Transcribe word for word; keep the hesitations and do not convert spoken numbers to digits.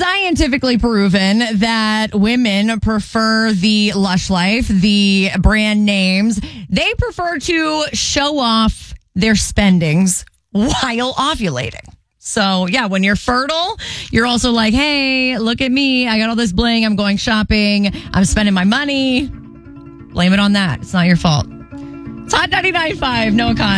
scientifically proven that women prefer the Lush Life, the brand names. They prefer to show off their spendings while ovulating. So, yeah, when you're fertile, you're also like, hey, look at me. I got all this bling. I'm going shopping. I'm spending my money. Blame it on that. It's not your fault. It's Hot ninety-nine point five. Noah Khan.